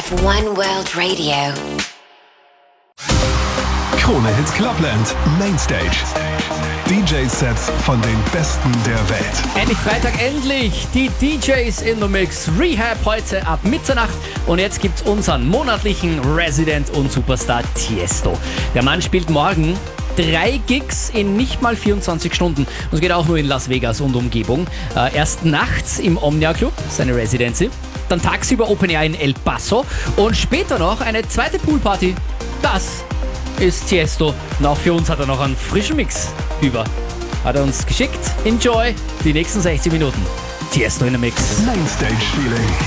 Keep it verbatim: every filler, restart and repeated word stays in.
One World Radio. Krone Hits Clubland Mainstage. D J-Sets von den Besten der Welt. Endlich Freitag, endlich die D Js in the Mix. Rehab heute ab Mitternacht. Und jetzt gibt's unseren monatlichen Resident und Superstar Tiesto. Der Mann spielt morgen drei Gigs in nicht mal vierundzwanzig Stunden. Und es geht auch nur in Las Vegas und Umgebung. Äh, erst nachts im Omnia Club, seine Residency. Dann tagsüber Open Air in El Paso. Und später noch eine zweite Poolparty. Das ist Tiesto. Und auch für uns hat er noch einen frischen Mix über. Hat er uns geschickt. Enjoy die nächsten sechzig Minuten. Tiesto in the Mix. Mainstage Feeling.